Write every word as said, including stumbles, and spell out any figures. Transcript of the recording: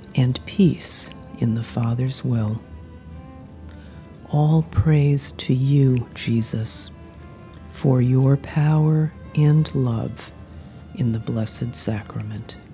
and peace in the Father's will. All praise to you, Jesus, for your power and love in the Blessed Sacrament.